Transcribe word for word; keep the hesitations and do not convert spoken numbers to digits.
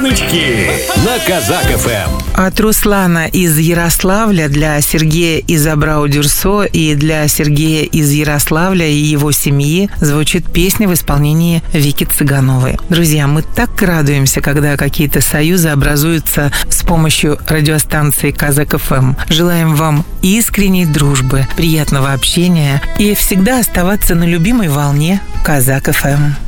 Баночки на Казак эф эм. От Руслана из Ярославля для Сергея из Абрау-Дюрсо и для Сергея из Ярославля и его семьи звучит песня в исполнении Вики Цыгановой. Друзья, мы так радуемся, когда какие-то союзы образуются с помощью радиостанции Казак эф эм. Желаем вам искренней дружбы, приятного общения и всегда оставаться на любимой волне Казак эф эм.